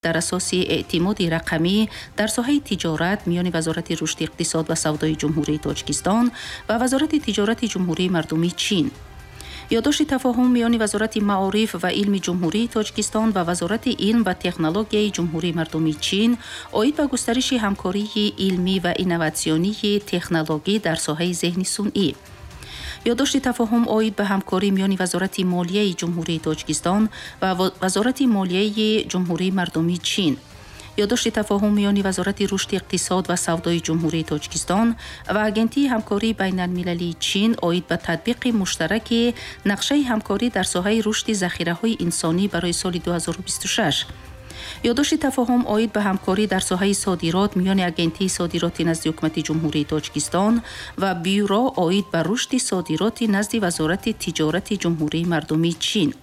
در اساس اعتماد رقمی در ساحه تجارت میان وزارت رشد اقتصاد و سودای جمهوری تاجیکستان و وزارت تجارت جمهوری مردمی چین. یادداشت تفاهم میان وزارت معارف و علم جمهوری تاجیکستان و وزارت علم و تکنولوژی جمهوری مردمی چین عاید به گسترش همکاری علمی و اینواسیونی تکنولوژی در ساحه ذهن صنعی. یادداشت تفاهم عاید به همکاری میان وزارت مالیه جمهوری تاجیکستان و وزارت مالیه جمهوری مردمی چین. یادداشت تفاهم میان وزارت رشد اقتصاد و سودای جمهوری تاجیکستان و آژانسی همکاری بین المللی چین عاید به تطبیق مشترک نقشه همکاری در ساحه رشد ذخیره‌های انسانی برای سال 2026. یادداشت تفاهم عاید به همکاری در ساحه صادرات میان آژانسی صادرات نزد حکومت جمهوری تاجیکستان و بیورو عاید به رشد صادرات نزد وزارت تجارت جمهوری مردمی چین.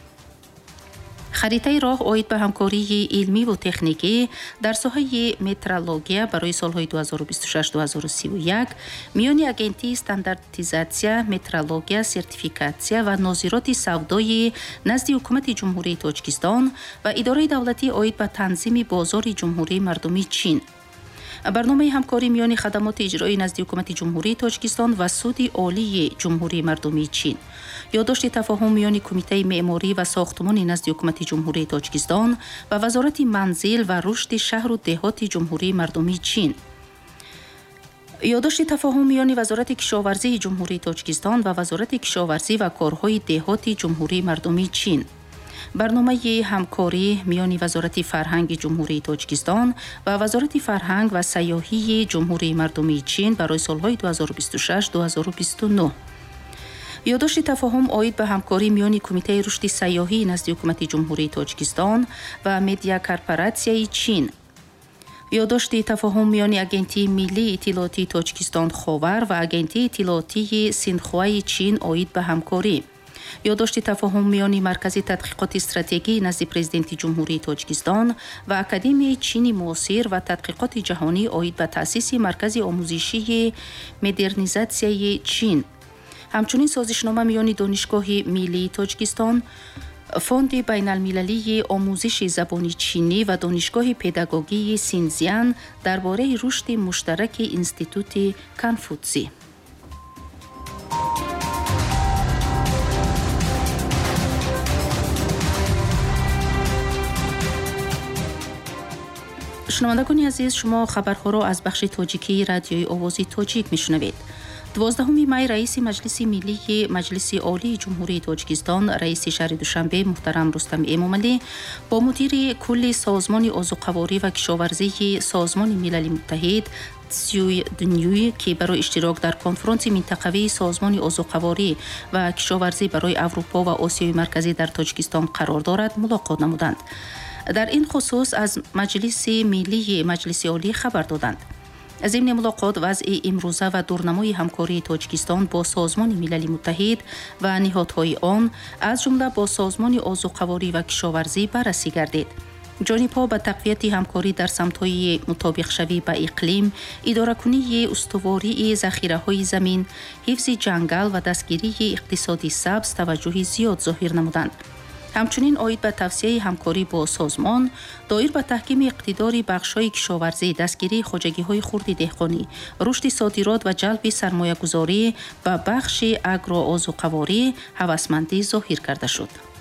خریطه راه عاید به همکاری علمی و تکنیکی در ساحه مترولوژی برای سالهای 2026-2031 میان آژانسی استانداردیزاسیا، مترولوژی، سرتیفیکاسیا و ناظرات سودای نزد حکومت جمهوری تاجیکستان و اداره دولتی عاید به تنظیم بازار جمهوری مردمی چین. برنامه همکاری میان خدمات اجرایی نزد حکومت جمهوری تاجیکستان و سود عالی جمهوری مردمی چین. یادداشت تفاهم میان کمیته معماری و ساختمان نزد حکومت جمهوری تاجیکستان و وزارت منزل و رشد شهر و دهات جمهوری مردمی چین. یادداشت تفاهم میان وزارت کشاورزی جمهوری تاجیکستان و وزارت کشاورزی و کارهای دهات جمهوری مردمی چین. برنامه همکاری میان وزارت فرهنگ جمهوری تاجیکستان و وزارت فرهنگ و سیاحی جمهوری مردمی چین برای سالهای 2026-2029. یادداشت تفاهم عاید به همکاری میان کمیته رشد سیاحی نزد حکومت جمهوری تاجیکستان و مدیا کورپوراسیون چین. یادداشت تفاهم میان آژانسی ملی اطلاعاتی تاجیکستان خاور و آژانسی اطلاعاتی سینخوای چین عاید به همکاری. یادداشت تفاهم میان مرکز تحقیقات استراتژی نزد پرزیدنت جمهوری تاجیکستان و اکادمی چینی معاصر و تحقیقات جهانی عاید به تأسیس مرکز آموزشی مدرنیزاسیون چین. همچنین سازشنامه میان دانشگاه ملی تاجیکستان، فوند بین المللی آموزش زبان چینی و دانشگاه پداگوژی سینزیان درباره رشد مشترک انستیتوت کنفوتسی. شنوندگان عزیز، شما خبرها را از بخش تاجیکی رادیوی آواز تاجیک میشنوید. 12 می رئیس مجلس ملی مجلس عالی جمهوری تاجیکستان، رئیس شهر دوشنبه محترم رستم امامعلی با مدیر کل سازمان آذوقه‌واری و کشاورزی سازمان ملل متحد سیوی دنیوی که برای اشتراک در کنفرانس منطقوی سازمان آذوقه‌واری و کشاورزی برای اروپا و آسیای مرکزی در تاجیکستان قرار دارد ملاقات نمودند. در این خصوص از مجلس ملی مجلس عالی خبر دادند. از این ملاقات وضع امروزه و دورنمای همکاری تاجیکستان با سازمان ملل متحد و نهادهای آن از جمله با سازمان آذوقه‌واری و کشاورزی بررسی گردید. جانب‌ها به تقویت همکاری در سمت‌های مطابق شوی با اقلیم، اداره‌کنی استواری ذخیره‌های زمین، حفظ جنگل و دستگیری اقتصادی سبز توجه زیاد ظاهر نمودند. همچنین عاید به توسعه همکاری با سازمان دایر به تحکیم اقتدار بخش‌های کشاورزی، دستگیری خواجگی‌های خرد دهقانی، رشد صادرات و جلب سرمایه‌گذاری و بخش آگرو آذوقه‌واری هوسمندی ظاهر کرده شد.